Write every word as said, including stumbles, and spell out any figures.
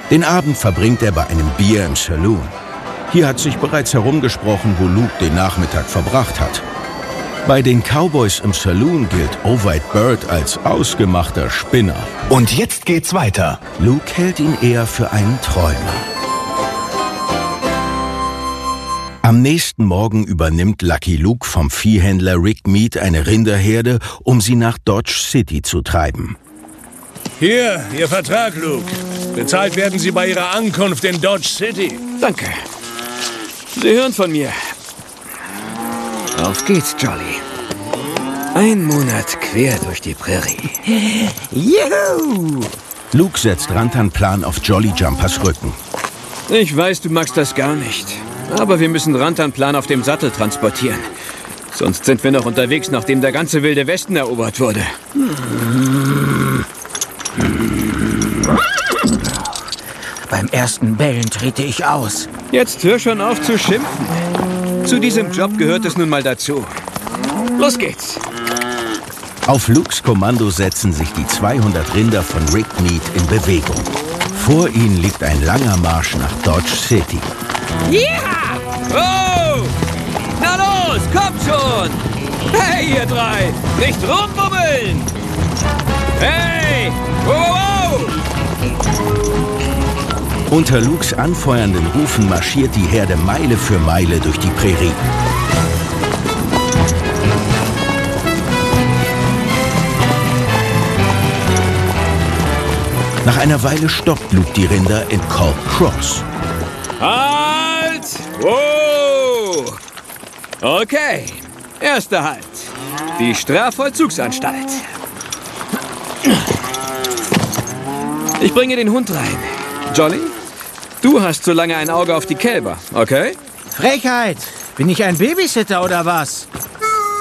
Den Abend verbringt er bei einem Bier im Saloon. Hier hat sich bereits herumgesprochen, wo Luke den Nachmittag verbracht hat. Bei den Cowboys im Saloon gilt Ovide Bird als ausgemachter Spinner. Und jetzt geht's weiter. Luke hält ihn eher für einen Träumer. Am nächsten Morgen übernimmt Lucky Luke vom Viehhändler Rick Mead eine Rinderherde, um sie nach Dodge City zu treiben. Hier, Ihr Vertrag, Luke. Bezahlt werden Sie bei Ihrer Ankunft in Dodge City. Danke. Sie hören von mir. Auf geht's, Jolly. Ein Monat quer durch die Prärie. Juhu! Luke setzt Rantanplan auf Jolly Jumpers Rücken. Ich weiß, du magst das gar nicht. Aber wir müssen Rantanplan auf dem Sattel transportieren. Sonst sind wir noch unterwegs, nachdem der ganze Wilde Westen erobert wurde. Beim ersten Bellen trete ich aus. Jetzt hör schon auf zu schimpfen. Zu diesem Job gehört es nun mal dazu. Los geht's. Auf Lukes Kommando setzen sich die zweihundert Rinder von Rick Mead in Bewegung. Vor ihnen liegt ein langer Marsch nach Dodge City. Ja! Oh! Na los, kommt schon! Hey, ihr drei! Nicht rumbubbeln! Hey! Wow, wow! Unter Lukes anfeuernden Rufen marschiert die Herde Meile für Meile durch die Prärie. Nach einer Weile stoppt Luke die Rinder in Cobb Cross. Halt! Wow! Okay, erster Halt. Die Strafvollzugsanstalt. Ich bringe den Hund rein. Jolly, du hast so lange ein Auge auf die Kälber, okay? Frechheit! Bin ich ein Babysitter oder was?